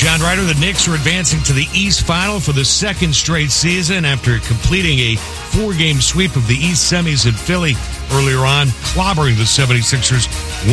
John Ryder, the Knicks are advancing to the East Final for the second straight season after completing a 4-game sweep of the East semis in Philly earlier on, clobbering the 76ers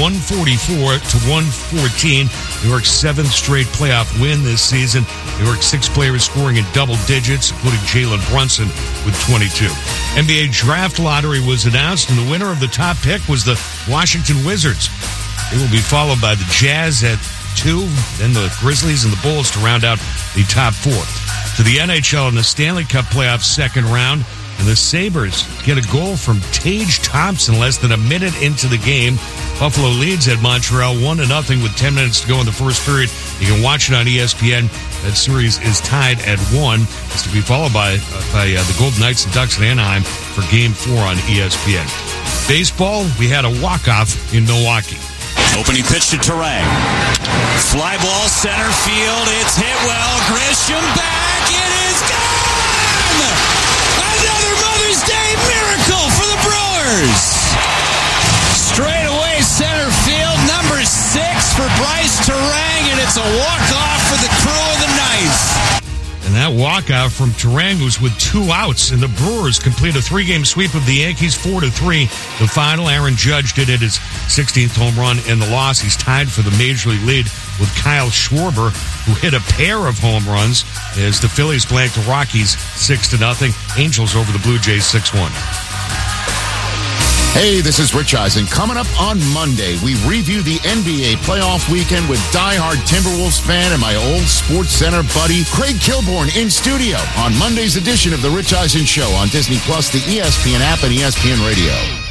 144-114. New York's 7th straight playoff win this season. New York's 6 players scoring in double digits, including Jalen Brunson with 22. NBA draft lottery was announced, and the winner of the top pick was the Washington Wizards. They will be followed by the Jazz at 2, then the Grizzlies and the Bulls to round out the top 4. To the NHL in the Stanley Cup playoffs second round, and the Sabres get a goal from Tage Thompson less than a minute into the game. Buffalo leads at Montreal 1-0 with 10 minutes to go in the first period. You can watch it on ESPN. That series is tied at 1. It's to be followed by the Golden Knights and Ducks in Anaheim for Game 4 on ESPN. Baseball, we had a walk-off in Milwaukee. Opening pitch to Turang. Fly ball center field. It's hit well. Grisham back. It is gone! Another Mother's Day miracle for the Brewers. Straight away center field. Number 6 for Bryce Turang, and it's a walk-off for the crew of the Knights. And that walkout from Turang was with 2 outs, and the Brewers complete a 3-game sweep of the Yankees 4-3. The final, Aaron Judge did hit his 16th home run in the loss. He's tied for the major league lead with Kyle Schwarber, who hit a pair of home runs as the Phillies blanked the Rockies 6-0. Angels over the Blue Jays 6-1. Hey, this is Rich Eisen. Coming up on Monday, we review the NBA playoff weekend with diehard Timberwolves fan and my old Sports Center buddy, Craig Kilborn, in studio on Monday's edition of The Rich Eisen Show on Disney Plus, the ESPN app, and ESPN Radio.